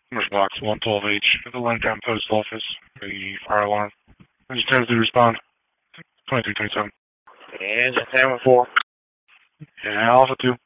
Commercial Box 112H at the Lantown Post Office. The fire alarm. I just have to respond. 2327. And 7-4. Yeah, Alpha 2.